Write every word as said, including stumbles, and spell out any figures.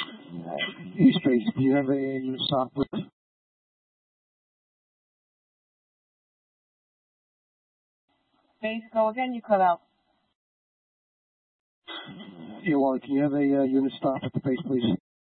East base, do you have a unit stop with? Base, go again, you cut out. Yeah, well, can you have a uh, unit stop at the base, please?